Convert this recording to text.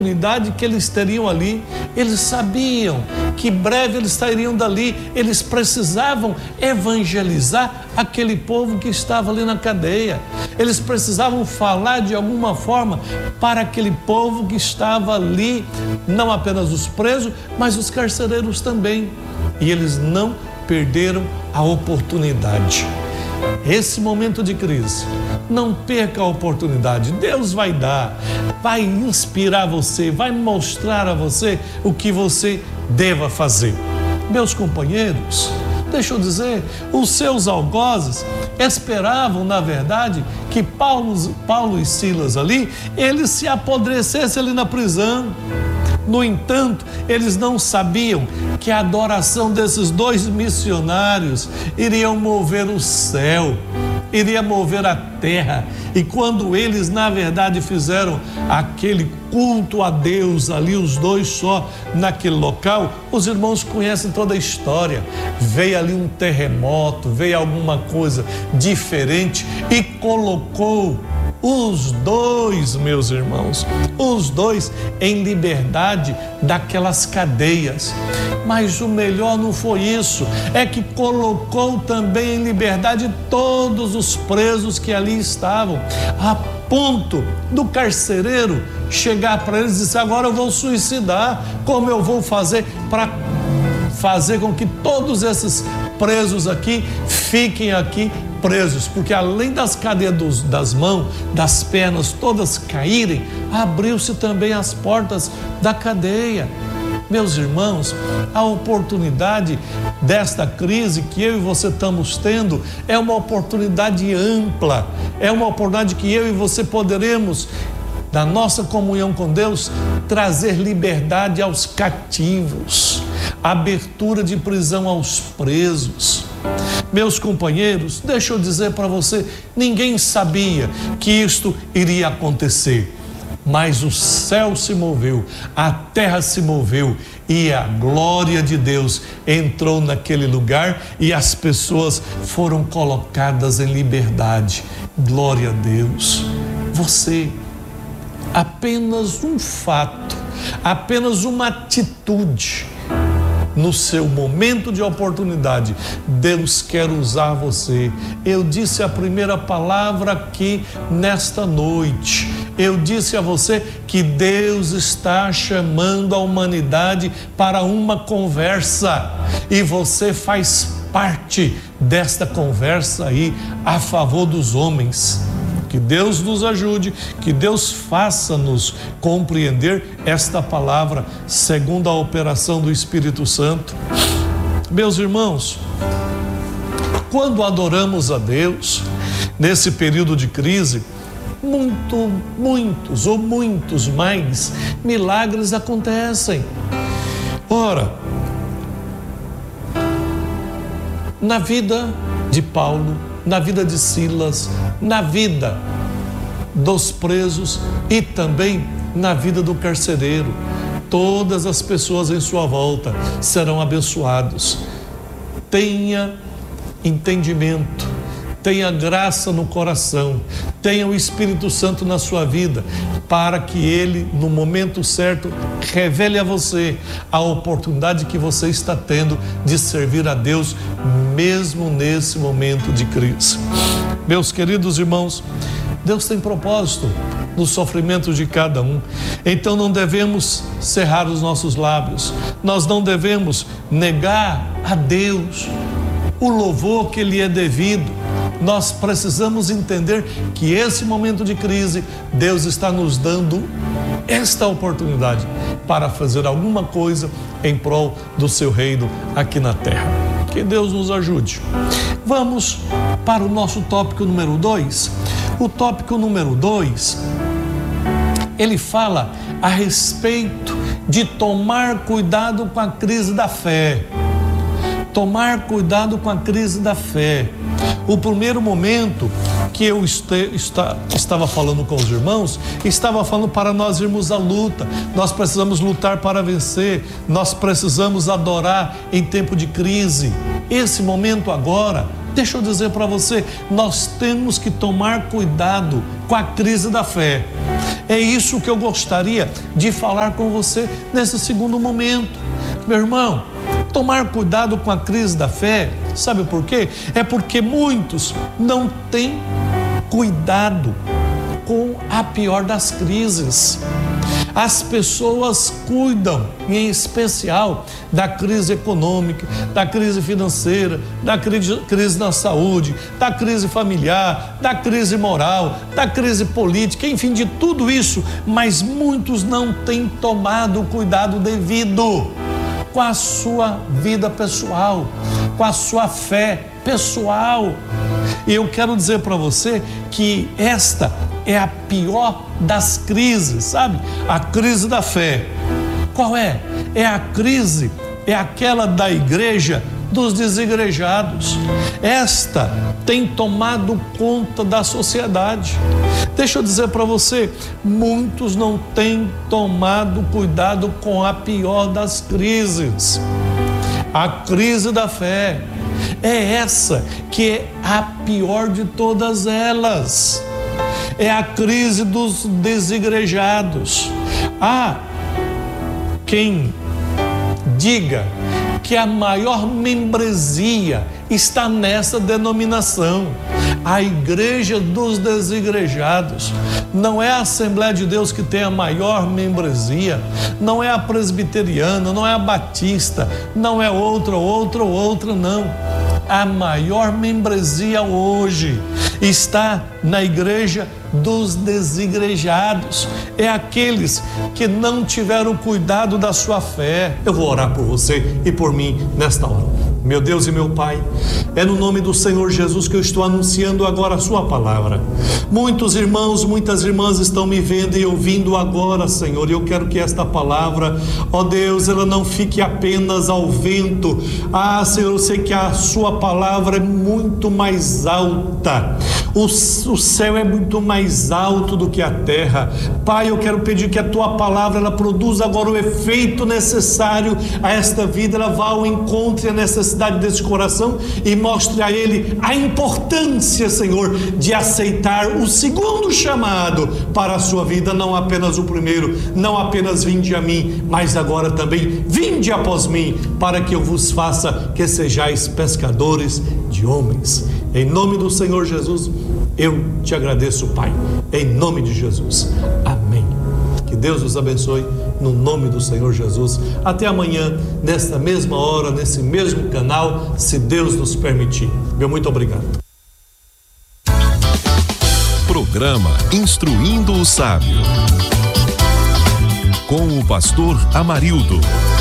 oportunidade que eles teriam ali. Eles sabiam que breve eles sairiam dali. Eles precisavam evangelizar aquele povo que estava ali na cadeia. Eles precisavam falar de alguma forma para aquele povo que estava ali, não apenas os presos, mas os carcereiros também. E eles não perderam a oportunidade. Esse momento de crise, não perca a oportunidade. Deus vai dar, vai inspirar você, vai mostrar a você o que você deva fazer. Meus companheiros, deixa eu dizer, os seus algozes esperavam, na verdade, que Paulo e Silas ali, eles se apodrecessem ali na prisão. No entanto, eles não sabiam que a adoração desses dois missionários iria mover o céu, iria mover a terra. E quando eles, na verdade, fizeram aquele culto a Deus ali, os dois só naquele local, os irmãos conhecem toda a história. Veio ali um terremoto, veio alguma coisa diferente e colocou os dois, meus irmãos, os dois em liberdade daquelas cadeias. Mas o melhor não foi isso, é que colocou também em liberdade todos os presos que ali estavam, a ponto do carcereiro chegar para eles e dizer: agora eu vou suicidar, como eu vou fazer para fazer com que todos esses presos aqui fiquem aqui presos, porque além das cadeias das mãos, das pernas todas caírem, abriu-se também as portas da cadeia. Meus irmãos, a oportunidade desta crise que eu e você estamos tendo é uma oportunidade ampla, é uma oportunidade que eu e você poderemos, da nossa comunhão com Deus, trazer liberdade aos cativos, abertura de prisão aos presos. Meus companheiros, deixa eu dizer para você, ninguém sabia que isto iria acontecer, mas o céu se moveu, a terra se moveu e a glória de Deus entrou naquele lugar e as pessoas foram colocadas em liberdade. Glória a Deus. Você, apenas um fato, apenas uma atitude, no seu momento de oportunidade, Deus quer usar você. Eu disse a primeira palavra aqui nesta noite. Eu disse a você que Deus está chamando a humanidade para uma conversa e você faz parte desta conversa aí a favor dos homens. Que Deus nos ajude, que Deus faça-nos compreender esta palavra segundo a operação do Espírito Santo. Meus irmãos, quando adoramos a Deus, nesse período de crise, muitos mais milagres acontecem. Ora, na vida de Paulo, na vida de Silas, na vida dos presos e também na vida do carcereiro, todas as pessoas em sua volta serão abençoados. Tenha entendimento, tenha graça no coração, tenha o Espírito Santo na sua vida, para que Ele, no momento certo, revele a você a oportunidade que você está tendo de servir a Deus, mesmo nesse momento de crise. Meus queridos irmãos, Deus tem propósito no sofrimento de cada um, então não devemos cerrar os nossos lábios, nós não devemos negar a Deus o louvor que lhe é devido. Nós precisamos entender que esse momento de crise, Deus está nos dando esta oportunidade para fazer alguma coisa em prol do seu reino aqui na terra. Que Deus nos ajude. Vamos para o nosso tópico número 2. O tópico número 2, ele fala a respeito de tomar cuidado com a crise da fé. Tomar cuidado com a crise da fé. O primeiro momento que eu estava falando com os irmãos, estava falando para nós irmos à luta. Nós precisamos lutar para vencer, nós precisamos adorar em tempo de crise. Esse momento agora, deixa eu dizer para você, nós temos que tomar cuidado com a crise da fé. É isso que eu gostaria de falar com você nesse segundo momento. Meu irmão, tomar cuidado com a crise da fé, sabe por quê? É porque muitos não têm cuidado com a pior das crises. As pessoas cuidam, em especial, da crise econômica, da crise financeira, da crise na saúde, da crise familiar, da crise moral, da crise política, enfim, de tudo isso, mas muitos não têm tomado o cuidado devido com a sua vida pessoal, com a sua fé pessoal. E eu quero dizer para você que esta é a pior das crises, sabe? A crise da fé. Qual é? É a crise, é aquela da igreja dos desigrejados. Esta tem tomado conta da sociedade. Deixa eu dizer para você, muitos não têm tomado cuidado com a pior das crises. A crise da fé é essa que é a pior de todas elas. É a crise dos desigrejados. Há quem diga que a maior membresia está nessa denominação, a Igreja dos Desigrejados. Não é a Assembleia de Deus que tem a maior membresia, não é a presbiteriana, não é a batista, não é outra, não. A maior membresia hoje está na Igreja dos Desigrejados. É aqueles que não tiveram cuidado da sua fé. Eu vou orar por você e por mim nesta hora. Meu Deus e meu Pai, é no nome do Senhor Jesus que eu estou anunciando agora a sua palavra. Muitos irmãos, muitas irmãs estão me vendo e ouvindo agora, Senhor, e eu quero que esta palavra, ó Deus, ela não fique apenas ao vento. Ah, Senhor, eu sei que a sua palavra é muito mais alta. O céu é muito mais alto do que a terra. Pai, eu quero pedir que a tua palavra, ela produza agora o efeito necessário a esta vida, ela vá ao encontro e a necessidade desse coração e mostre a ele a importância, Senhor, de aceitar o segundo chamado para a sua vida, não apenas o primeiro, não apenas vinde a mim, mas agora também vinde após mim, para que eu vos faça que sejais pescadores de homens. Em nome do Senhor Jesus, eu te agradeço, Pai, em nome de Jesus. Amém. Que Deus os abençoe no nome do Senhor Jesus. Até amanhã, nesta mesma hora, nesse mesmo canal, se Deus nos permitir. Meu muito obrigado. Programa Instruindo o Sábio, com o pastor Amarildo.